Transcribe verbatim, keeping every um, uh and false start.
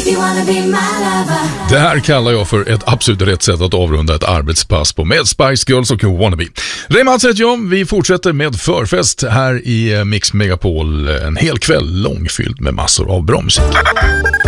Det här kallar jag för ett absolut rätt sätt att avrunda ett arbetspass på med Spice Girls och Wannabe. Rehman säger jag, vi fortsätter med förfest här i Mix Megapol. En hel kväll långfylld med massor av bra musik.